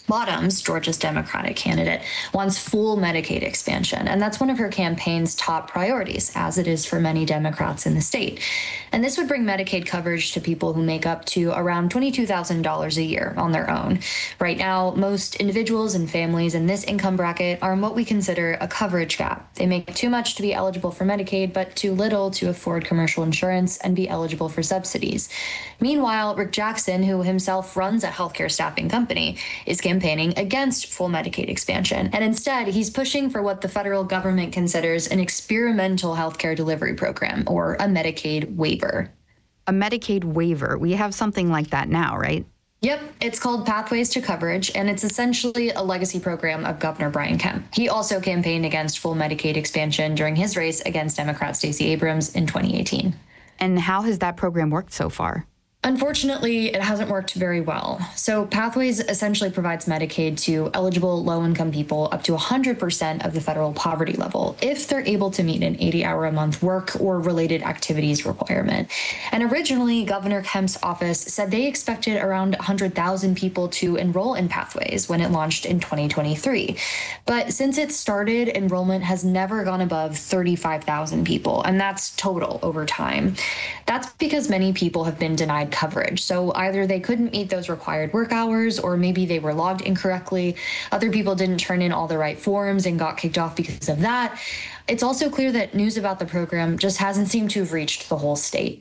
Bottoms, Georgia's Democratic candidate, wants full Medicaid expansion, and that's one of her campaign's top priorities, as it is for many Democrats in the state. And this would bring Medicaid coverage to people who make up to around $22,000 a year on their own. Right now, most individuals and families in this income bracket are in what we consider a coverage gap. They make too much to be eligible for Medicaid, but too little to afford commercial insurance and be eligible for subsidies. Meanwhile, Rick Jackson, who himself runs a healthcare staffing company, is campaigning against full Medicaid expansion. And instead, he's pushing for what the federal government considers an experimental healthcare delivery program, or a Medicaid waiver. A Medicaid waiver. We have something like that now, right? Yep, it's called Pathways to Coverage, and it's essentially a legacy program of Governor Brian Kemp. He also campaigned against full Medicaid expansion during his race against Democrat Stacey Abrams in 2018. And how has that program worked so far? Unfortunately, it hasn't worked very well. So Pathways essentially provides Medicaid to eligible low-income people up to 100% of the federal poverty level if they're able to meet an 80-hour-a-month work or related activities requirement. And originally, Governor Kemp's office said they expected around 100,000 people to enroll in Pathways when it launched in 2023. But since it started, enrollment has never gone above 35,000 people, and that's total over time. That's because many people have been denied coverage. So either they couldn't meet those required work hours, or maybe they were logged incorrectly. Other people didn't turn in all the right forms and got kicked off because of that. It's also clear that news about the program just hasn't seemed to have reached the whole state.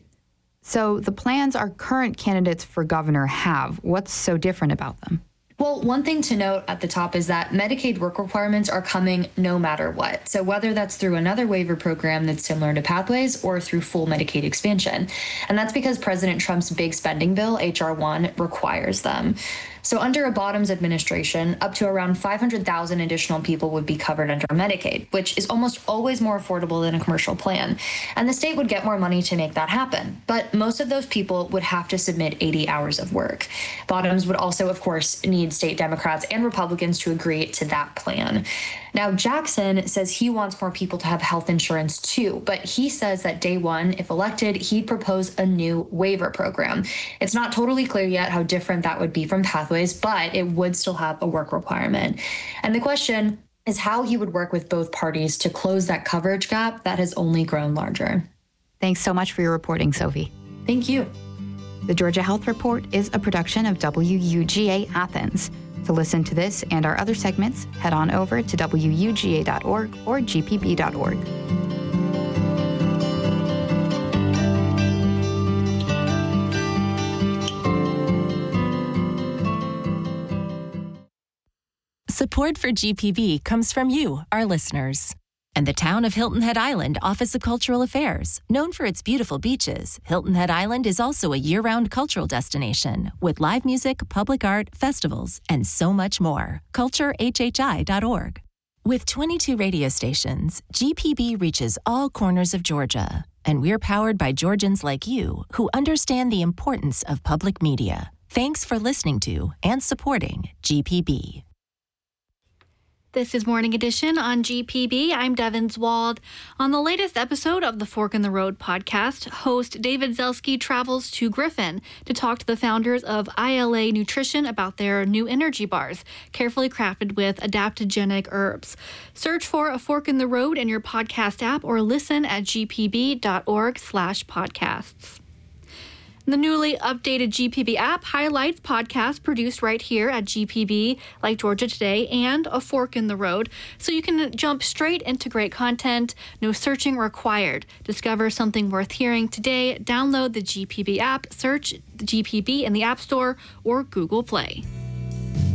So the plans our current candidates for governor have, what's so different about them? Well, one thing to note at the top is that Medicaid work requirements are coming no matter what. So whether that's through another waiver program that's similar to Pathways or through full Medicaid expansion. And that's because President Trump's big spending bill, H.R. 1, requires them. So under a Bottoms administration, up to around 500,000 additional people would be covered under Medicaid, which is almost always more affordable than a commercial plan. And the state would get more money to make that happen. But most of those people would have to submit 80 hours of work. Bottoms would also, of course, need state Democrats and Republicans to agree to that plan. Now, Jackson says he wants more people to have health insurance too, but he says that day one, if elected, he'd propose a new waiver program. It's not totally clear yet how different that would be from Pathways, but it would still have a work requirement. And the question is how he would work with both parties to close that coverage gap that has only grown larger. Thanks so much for your reporting, Sophie. Thank you. The Georgia Health Report is a production of WUGA Athens. To listen to this and our other segments, head on over to WUGA.org or GPB.org. Support for GPB comes from you, our listeners. And the town of Hilton Head Island Office of Cultural Affairs. Known for its beautiful beaches, Hilton Head Island is also a year-round cultural destination with live music, public art, festivals, and so much more. CultureHHI.org. With 22 radio stations, GPB reaches all corners of Georgia. And we're powered by Georgians like you who understand the importance of public media. Thanks for listening to and supporting GPB. This is Morning Edition on GPB. I'm Devin Zwald. On the latest episode of the Fork in the Road podcast, host David Zelski travels to Griffin to talk to the founders of ILA Nutrition about their new energy bars, carefully crafted with adaptogenic herbs. Search for A Fork in the Road in your podcast app or listen at gpb.org/podcasts. The newly updated GPB app highlights podcasts produced right here at GPB, like Georgia Today and A Fork in the Road, so you can jump straight into great content, no searching required. Discover something worth hearing today. Download the GPB app, search the GPB in the App Store or Google Play.